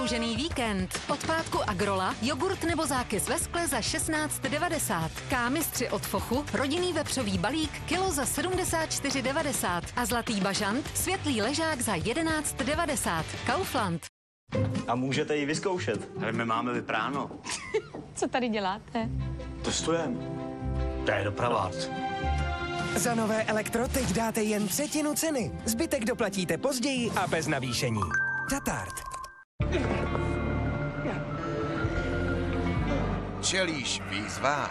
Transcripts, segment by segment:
prodloužený víkend. Od pátku Agrola, jogurt nebo zákys ve skle za 16,90. Kámistři od Fochu, rodinný vepřový balík, kilo za 74,90. A zlatý bažant, světlý ležák za 11,90. Kaufland. A můžete ji vyzkoušet. Ale my máme vypráno. Co tady děláte? Testujeme. To je dopravák. Za nové Elektro teď dáte jen třetinu ceny. Zbytek doplatíte později a bez navýšení. Tatart. Čelíš výzvám.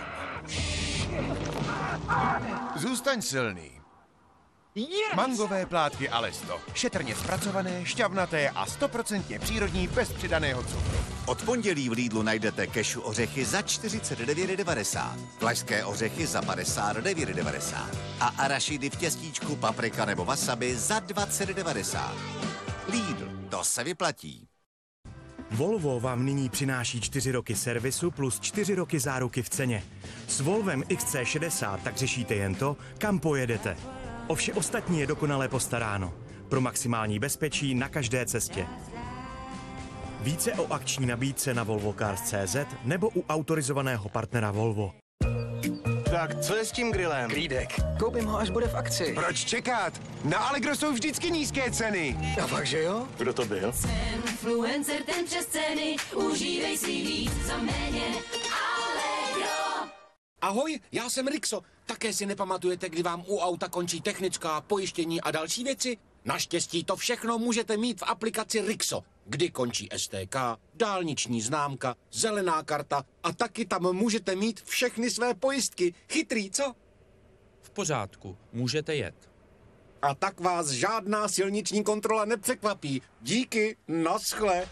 Zůstaň silný. Yes! Mangové plátky Alesto. Šetrně zpracované, šťavnaté a 100% přírodní bez přidaného cukru. Od pondělí v Lidlu najdete kešu ořechy za 49,90, vlašské ořechy za 59,90 a arašidy v těstíčku, paprika nebo wasabi za 20,90. Lidl, to se vyplatí. Volvo vám nyní přináší 4 roky servisu plus 4 roky záruky v ceně. S Volvem XC60 tak řešíte jen to, kam pojedete. O vše ostatní je dokonale postaráno. Pro maximální bezpečí na každé cestě. Více o akční nabídce na volvocars.cz nebo u autorizovaného partnera Volvo. Tak co je s tím grillem? Klídek. Koupím ho, až bude v akci. Proč čekat? Na Allegro jsou vždycky nízké ceny. A fakt, že jo? Kdo to byl? Influencer ten přes ceny, užívej si víc za méně. Allegro. Ahoj, já jsem Rixo. Také si nepamatujete, kdy vám u auta končí technická, pojištění a další věci? Naštěstí to všechno můžete mít v aplikaci Rixo, kdy končí STK, dálniční známka, zelená karta a taky tam můžete mít všechny své pojistky. Chytrý, co? V pořádku, můžete jet. A tak vás žádná silniční kontrola nepřekvapí. Díky, naschle.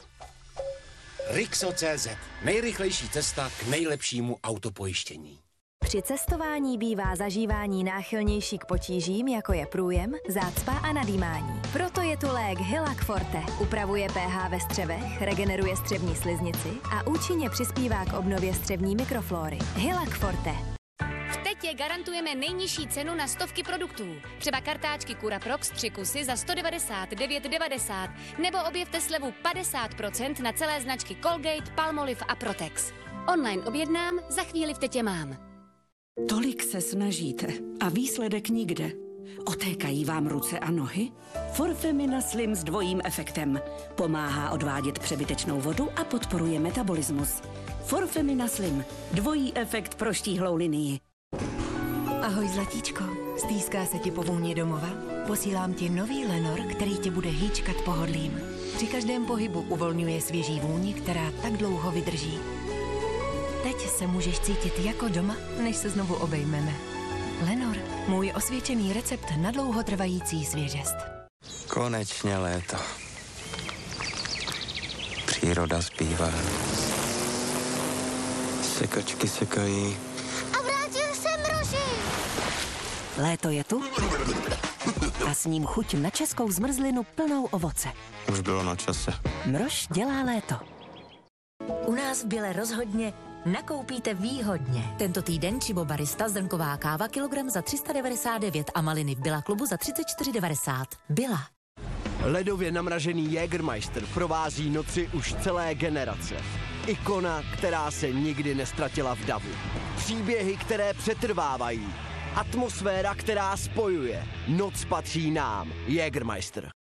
Rixo.cz. Nejrychlejší cesta k nejlepšímu autopojištění. Při cestování bývá zažívání náchylnější k potížím, jako je průjem, zácpa a nadýmání. Proto je tu lék Hylac Forte. Upravuje pH ve střevech, regeneruje střevní sliznici a účinně přispívá k obnově střevní mikroflóry. Hylac Forte. V Tetě garantujeme nejnižší cenu na stovky produktů. Třeba kartáčky Curaprox 3 kusy za 199,90 nebo objevte slevu 50% na celé značky Colgate, Palmolive a Protex. Online objednám, za chvíli v Tetě mám. Tolik se snažíte a výsledek nikde. Otékají vám ruce a nohy? Forfemina Slim s dvojím efektem. Pomáhá odvádět přebytečnou vodu a podporuje metabolismus. Forfemina Slim. Dvojí efekt pro štíhlou linii. Ahoj, zlatíčko. Stýská se ti po vůni domova? Posílám ti nový Lenor, který tě bude hýčkat pohodlím. Při každém pohybu uvolňuje svěží vůni, která tak dlouho vydrží. Teď se můžeš cítit jako doma, než se znovu obejmeme. Lenor, můj osvědčený recept na dlouhotrvající svěžest. Konečně léto. Příroda zpívá. Sekačky sekají. A vrátil se mroží. Léto je tu a s ním chuť na českou zmrzlinu plnou ovoce. Už bylo na čase. Mrož dělá léto. U nás v Bile rozhodně nakoupíte výhodně. Tento týden Chibo Barista zrnková káva kilogram za 399 a maliny v Billa klubu za 34,90. Billa. Ledově namražený Jägermeister provází noci už celé generace. Ikona, která se nikdy nestratila v davu. Příběhy, které přetrvávají. Atmosféra, která spojuje. Noc patří nám. Jägermeister.